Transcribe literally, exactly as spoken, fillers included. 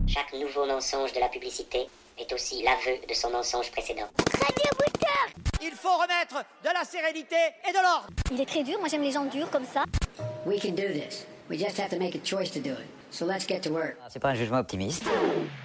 Chaque nouveau mensonge de la publicité est aussi l'aveu de son mensonge précédent. Radio Booster. Il faut remettre de la sérénité et de l'ordre. Il est très dur, moi j'aime les gens durs comme ça. We can do this. We just have to make a choice to do it. So let's get to work. C'est pas un jugement optimiste.